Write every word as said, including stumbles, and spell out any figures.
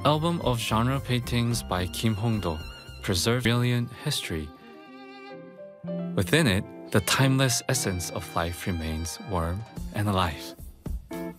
album of genre paintings by Kim Hong-do preserve brilliant history. Within it, the timeless essence of life remains warm and alive.